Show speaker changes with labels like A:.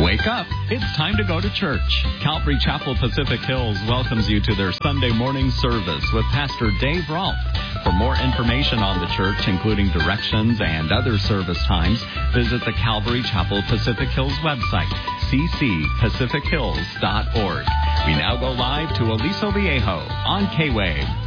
A: Wake up. It's time to go to church. Calvary Chapel Pacific Hills welcomes you to their Sunday morning service with Pastor Dave Rolfe. For more information on the church, including directions and other service times, visit the Calvary Chapel Pacific Hills website, ccpacifichills.org. We now go live to Aliso Viejo on K-Wave.